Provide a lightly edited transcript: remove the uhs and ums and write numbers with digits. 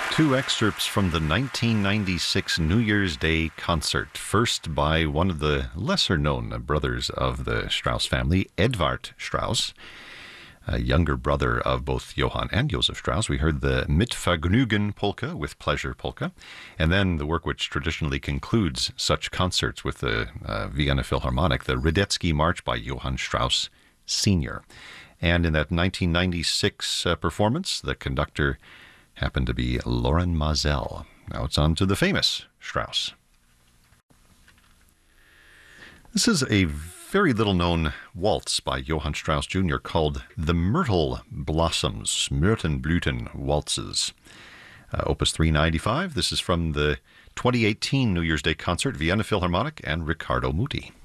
Two excerpts from the 1996 New Year's Day concert. First by one of the lesser-known brothers of the Strauss family, Edvard Strauss, a younger brother of both Johann and Joseph Strauss. We heard the Mit Vergnügen polka, with pleasure polka, and then the work which traditionally concludes such concerts with the Vienna Philharmonic, the Radetzky March by Johann Strauss Sr. And in that 1996 performance, the conductor happened to be Lorin Maazel. Now it's on to the famous Strauss. This is a very little-known waltz by Johann Strauss Jr. called The Myrtle Blossoms, Myrtenblüten Waltzes. Opus 395. This is from the 2018 New Year's Day concert, Vienna Philharmonic and Riccardo Muti.